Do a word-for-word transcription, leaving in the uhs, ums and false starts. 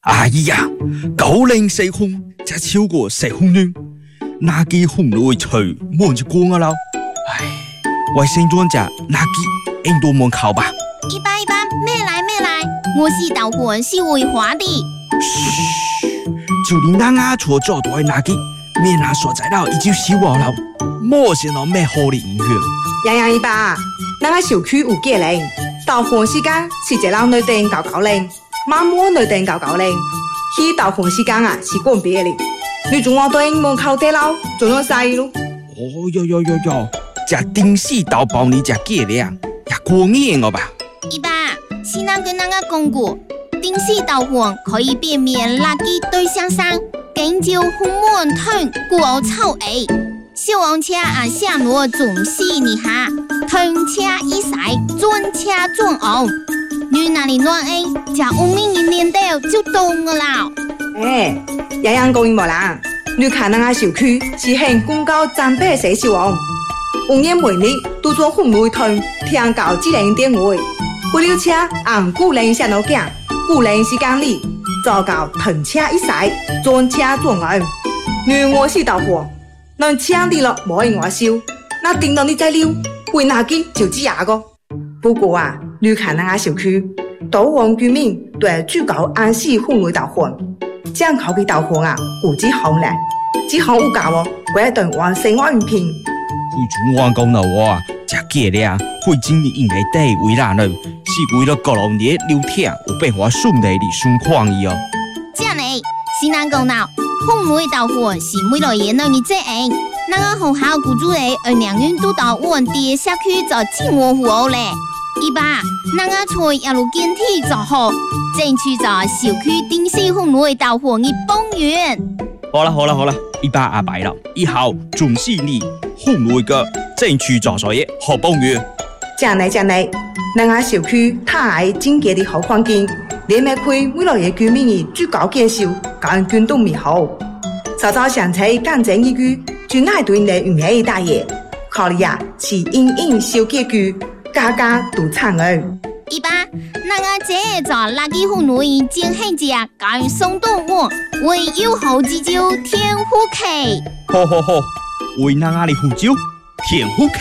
哎呀，九零四空，才超過四空呢，哪幾空內除滿就光啊啦！唉，衛生專家哪幾印度門口吧？ 一般一般，咩來咩來，我是導魂是會話的。 噓，就連咱阿錯做到哪幾，面那所在到已經死亡了，冇先攞咩好的影響。 洋洋一爸，咱個小區有幾零，導魂時間是一人內定九九零。媽媽內定九九零，去導魂時間啊是講別的。你仲我對門口地樓仲有細路。 哦喲喲喲喲，這電視導幫你這幾兩，也過癮了吧？ 一爸，先生跟咱個講過，電視導魂可以避免垃圾對象上，減少紅門吞過臭味。小黃車啊下落總是你下，吞車一曬，轉車轉紅。你那裡亂哎，假無名一年到就懂了啦。 哎，洋洋講無啦，你看咱個小區是很公告長輩寫小王，五年每日都做紅綠燈，聽到智能電話，為了車按古人上路行，古人時間裡做到吞車一曬，轉車轉紅。你我是導火，能車裡了冇人我燒，那頂到你再溜，會哪個就知牙個。不過啊，你看咱個小區，島灣居民對最高安息氛圍導魂，這樣考嘅導魂啊，估計好難，只好有教哦，為等完生活用品。 會做我講了我，這幾兩會經歷應該地為哪呢？是為了各行業聊天，有變化順利的順況伊哦。 這樣呢，是難講到，氛圍導魂是每來嘢內你最愛。那個學校雇主嚟，而兩人都到穩定社區做自我服務咧。一爸，那個菜一路建體就好，爭取做小區電視氛圍導魂嘅幫源。 好啦好啦好啦，一爸阿白啦，以後總是你氛圍個爭取做所嘢好幫源。 真嚟真嚟，咱個小區太整潔的好環境，連咩開每來嘅居民嘅最高建設，環境都美好。早早上車幹正一句，就愛對你用嘅大爺，考慮啊是隱隱小結局。家家都慘哎！ 一爸，那個這做垃圾氛圍真係只講送動物，為有好之招天虎旗。 好好好，為那個的胡椒天虎旗。